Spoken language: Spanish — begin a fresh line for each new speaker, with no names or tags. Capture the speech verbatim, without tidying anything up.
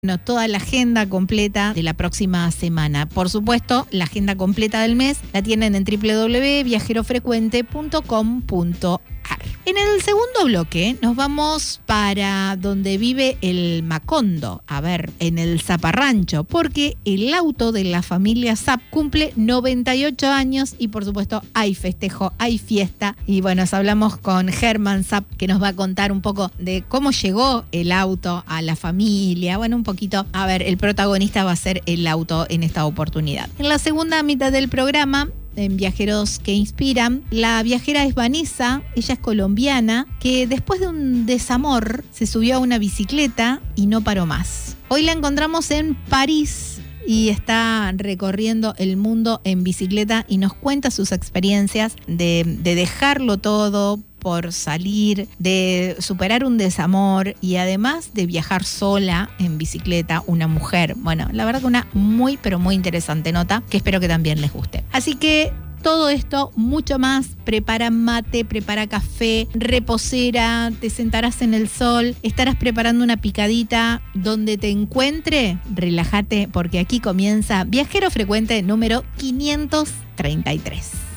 Bueno, toda la agenda completa de la próxima semana. Por supuesto, la agenda completa del mes la tienen en doble u doble u doble u punto viajero frecuente punto com punto a r. En el segundo bloque nos vamos para donde vive el Macondo, a ver, en el Zaparrancho, porque el auto de la familia Zap cumple noventa y ocho años y por supuesto hay festejo, hay fiesta. Y bueno, nos hablamos con Germán Zap, que nos va a contar un poco de cómo llegó el auto a la familia. Bueno, un poquito, a ver, el protagonista va a ser el auto en esta oportunidad. En la segunda mitad del programa, en Viajeros que Inspiran, la viajera es Vanessa, ella es colombiana, que después de un desamor se subió a una bicicleta y no paró más. Hoy la encontramos en París y está recorriendo el mundo en bicicleta y nos cuenta sus experiencias de, de dejarlo todo por salir, de superar un desamor y además de viajar sola en bicicleta, una mujer. Bueno, la verdad que una muy, pero muy interesante nota que espero que también les guste. Así que todo esto, mucho más. Prepara mate, prepara café, reposera, te sentarás en el sol, estarás preparando una picadita. Donde te encuentre, relájate porque aquí comienza Viajero Frecuente número quinientos treinta y tres.